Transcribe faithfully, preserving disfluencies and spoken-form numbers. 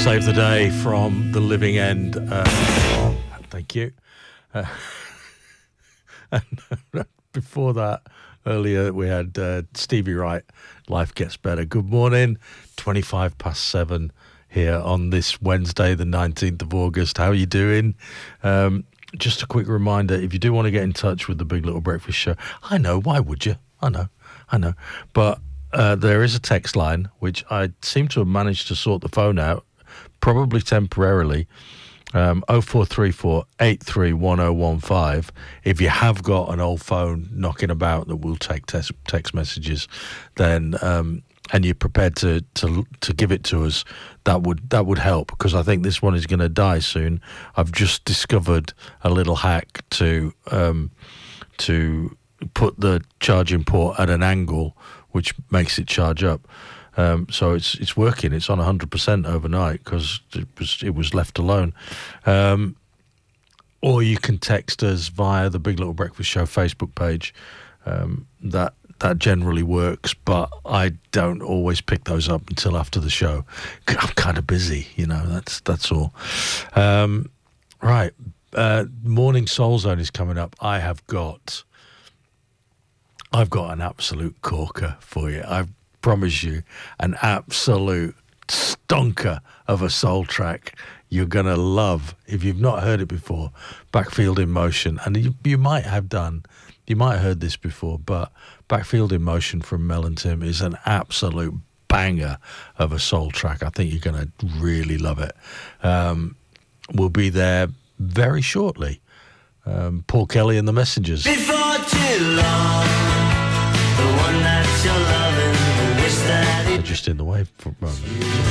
Save the Day from The Living End. Uh, thank you. Uh, and before that, earlier we had uh, Stevie Wright, Life Gets Better. Good morning, twenty-five past seven here on this Wednesday, the nineteenth of August. How are you doing? Um, just a quick reminder, if you do want to get in touch with the Big Little Breakfast Show, I know, why would you? I know, I know. But uh, there is a text line, which I seem to have managed to sort the phone out, probably temporarily, um, oh four three four, eight three one oh one five. If you have got an old phone knocking about that will take text, text messages, then um, and you're prepared to, to to give it to us, that would that would help, because I think this one is going to die soon. I've just discovered a little hack to um, to put the charging port at an angle, which makes it charge up. Um, so it's it's working. It's on one hundred percent overnight because it was it was left alone. Um, or you can text us via the Big Little Breakfast Show Facebook page. Um, that that generally works, but I don't always pick those up until after the show. I'm kind of busy, you know. That's that's all. Um, right, uh, Morning Soul Zone is coming up. I have got I've got an absolute corker for you. I've promise you, an absolute stonker of a soul track you're going to love. If you've not heard it before, Backfield in Motion, and you, you might have done, you might have heard this before, but Backfield in Motion from Mel and Tim is an absolute banger of a soul track. I think you're going to really love it. Um, we'll be there very shortly. Um, Paul Kelly and the Messengers. Before too long, the one that you're loving, wish that it Just in the way for a moment.